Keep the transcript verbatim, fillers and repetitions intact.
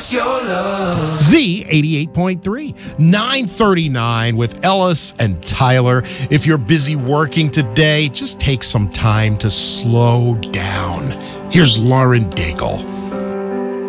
your love. Z eighty-eight point three, nine thirty-nine with Ellis and Tyler. If you're busy working today, just take some time to slow down. Here's Lauren Daigle.